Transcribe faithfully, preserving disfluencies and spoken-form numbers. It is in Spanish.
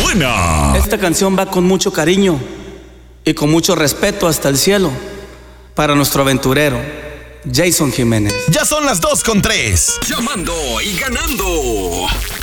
buena. Esta canción va con mucho cariño y con mucho respeto hasta el cielo para nuestro aventurero Jason Jiménez. Ya son las dos con tres. Llamando y ganando.